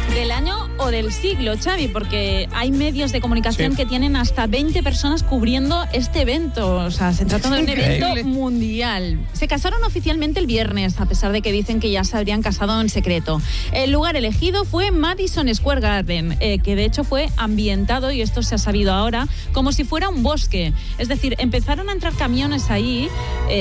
Del año o del siglo, Xavi, porque hay medios de comunicación que tienen hasta 20 personas cubriendo este evento. O sea, se trata de un evento mundial. Se casaron oficialmente el viernes, a pesar de que dicen que ya se habrían casado en secreto. El lugar elegido fue Madison Square Garden, que de hecho fue ambientado, y esto se ha sabido ahora, como si fuera un bosque. Es decir, empezaron a entrar camiones ahí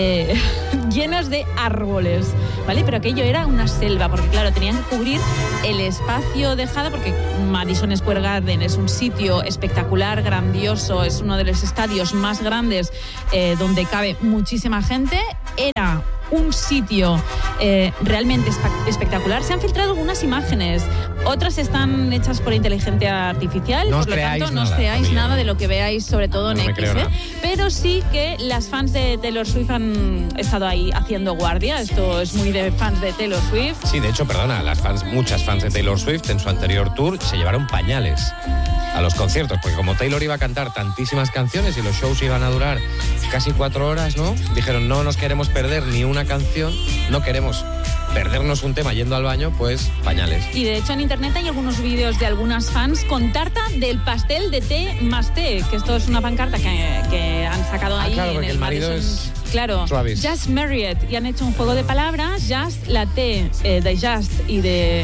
llenos de árboles, ¿vale? Pero aquello era una selva, porque claro, tenían que cubrir el espacio dejado, porque Madison Square Garden es un sitio espectacular, grandioso, es uno de los estadios más grandes donde cabe muchísima gente. Era un sitio realmente espectacular. Se han filtrado algunas imágenes, otras están hechas por inteligencia artificial, por lo tanto no os creáis nada de lo que veáis, sobre todo en X, pero sí que las fans de Taylor Swift han estado ahí haciendo guardia. Esto es muy de fans de Taylor Swift. Sí, de hecho, perdona, muchas fans de Taylor Swift en su anterior tour se llevaron pañales a los conciertos, porque como Taylor iba a cantar tantísimas canciones y los shows iban a durar casi 4 horas, ¿no? Dijeron, no nos queremos perder ni una canción, no queremos perdernos un tema yendo al baño, pues pañales. Y de hecho en internet hay algunos vídeos de algunas fans con tarta del pastel de té más té, que esto es una pancarta que han sacado ahí. Claro, porque en el marido es... Claro, Travis. Just Married, y han hecho un juego de palabras, Just, la T de Just y de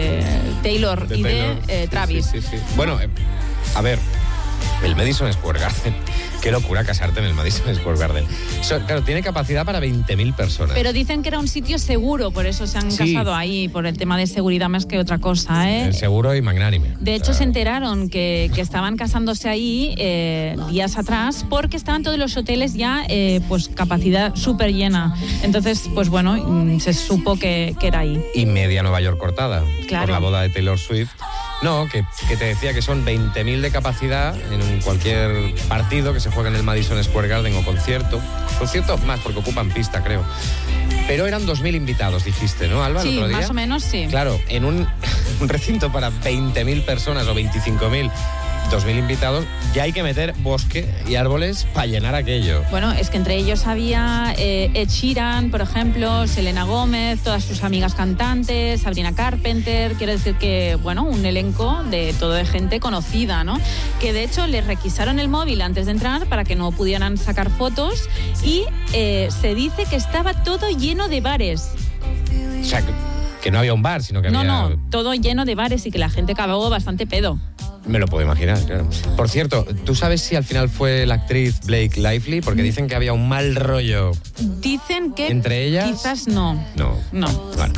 Taylor y de Travis. Sí. Bueno, a ver, el Madison Square Garden, qué locura casarte en el Madison Square Garden. Claro, tiene capacidad para 20.000 personas. Pero dicen que era un sitio seguro, por eso se han casado ahí, por el tema de seguridad más que otra cosa, ¿eh? Seguro y magnánime. De hecho, se enteraron que estaban casándose ahí días atrás, porque estaban todos los hoteles ya, pues capacidad súper llena. Entonces, pues bueno, se supo que era ahí. Y media Nueva York cortada, claro, por la boda de Taylor Swift. No, que te decía que son 20.000 de capacidad en cualquier partido que se juegue en el Madison Square Garden o concierto. Concierto más, porque ocupan pista, creo. Pero eran 2.000 invitados, dijiste, ¿no, Alba, el otro día? Sí, más o menos, sí. Claro, en un recinto para 20.000 personas o 25.000, 2.000 invitados, ya hay que meter bosque y árboles para llenar aquello. Bueno, es que entre ellos había Ed Sheeran, por ejemplo, Selena Gómez, todas sus amigas cantantes, Sabrina Carpenter. Quiero decir que, bueno, un elenco de todo de gente conocida, ¿no? Que de hecho les requisaron el móvil antes de entrar para que no pudieran sacar fotos, y se dice que estaba todo lleno de bares. O sea, que no había un bar, sino que había... No, todo lleno de bares, y que la gente acabó bastante pedo. Me lo puedo imaginar, claro. Por cierto, ¿tú sabes si al final fue la actriz Blake Lively? Porque dicen que había un mal rollo. Dicen que entre ellas. Quizás no. No. Bueno,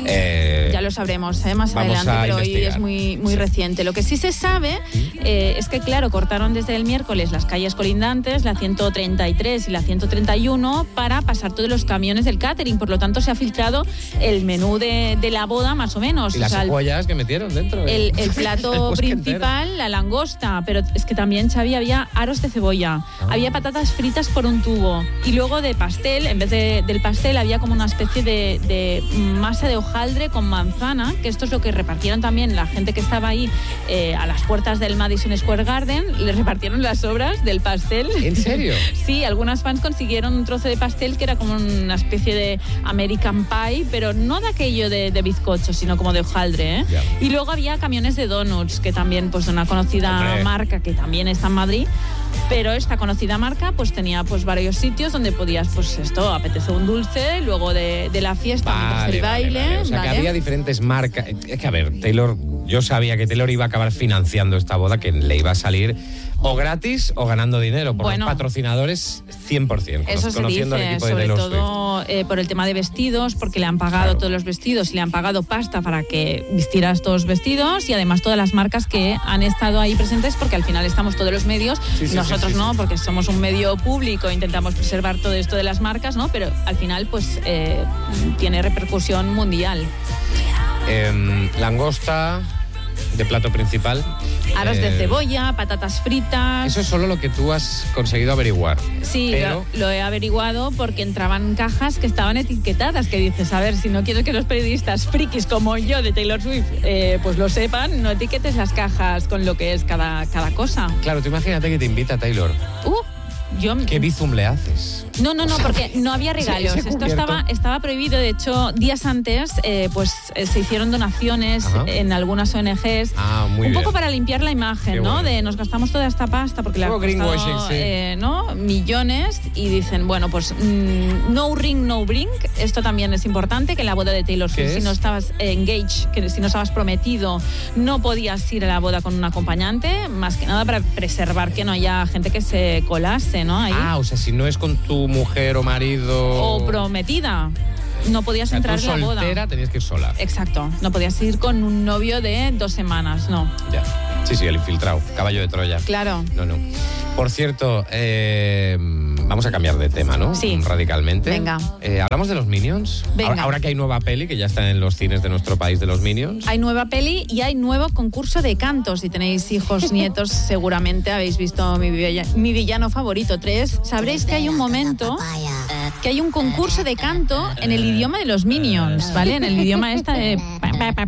ya lo sabremos más adelante, pero hoy es muy reciente. Lo que sí se sabe es que, claro, cortaron desde el miércoles las calles colindantes, la 133 y la 131, para pasar todos los camiones del catering. Por lo tanto, se ha filtrado el menú de la boda, más o menos. Y las cebollas que metieron dentro. El plato principal, la langosta, pero es que también, Xavi, había aros de cebolla, había patatas fritas por un tubo, y luego de pastel, en vez del pastel había como una especie de masa de hojaldre con manzana, que esto es lo que repartieron también la gente que estaba ahí a las puertas del Madison Square Garden. Les repartieron las sobras del pastel. ¿En serio? Sí, algunas fans consiguieron un trozo de pastel que era como una especie de American Pie, pero no de aquello de bizcocho, sino como de hojaldre, ¿eh? Y luego había camiones de donuts, que también, pues, de una conocida marca que también está en Madrid, pero esta conocida marca pues tenía pues varios sitios donde podías, pues esto, apetece un dulce, luego de la fiesta, mientras el baile. O sea, que había diferentes marcas. Es que, a ver, Taylor, yo sabía que Taylor iba a acabar financiando esta boda, que le iba a salir o gratis o ganando dinero por los patrocinadores 100%. Eso se conociendo dice, al equipo de sobre Taylor todo por el tema de vestidos, porque le han pagado todos los vestidos y le han pagado pasta para que vistiera estos vestidos, y además todas las marcas que han estado ahí presentes, porque al final estamos todos los medios, nosotros no, porque somos un medio público, intentamos preservar todo esto de las marcas, ¿no? Pero al final pues tiene repercusión mundial. Langosta de plato principal. Aros de cebolla, patatas fritas. Eso es solo lo que tú has conseguido averiguar. Sí, pero lo he averiguado porque entraban cajas que estaban etiquetadas, que dices, a ver, si no quieres que los periodistas frikis como yo de Taylor Swift pues lo sepan, no etiquetes las cajas con lo que es cada cosa. Claro, tú imagínate que te invita Taylor. ¿Qué bizum le haces? No, porque no había regalos. Esto estaba prohibido. De hecho, días antes se hicieron donaciones en algunas ONGs. Muy un bien. poco para limpiar la imagen, ¿no? Bueno. De nos gastamos toda esta pasta porque le ha costado ¿no? millones. Y dicen, bueno, pues no ring, no brink. Esto también es importante, que en la boda de Taylor Swift, si no estabas engaged, que si no estabas prometido, no podías ir a la boda con un acompañante, más que nada para preservar que no haya gente que se colase, ¿no? Ahí. O sea, si no es con tu mujer o marido... O prometida. No podías entrar en la boda. Soltera tenías que ir sola. Exacto. No podías ir con un novio de 2 semanas, no. Ya. Sí, el infiltrado. Caballo de Troya. Claro. No. Por cierto, vamos a cambiar de tema, ¿no? Sí. Radicalmente. Venga. ¿Hablamos de los Minions? Venga. Ahora que hay nueva peli, que ya está en los cines de nuestro país, de los Minions. Hay nueva peli y hay nuevo concurso de cantos. Si tenéis hijos, nietos, seguramente habéis visto mi villano favorito 3. Sabréis que hay un momento que hay un concurso de canto en el idioma de los Minions, ¿vale? En el idioma de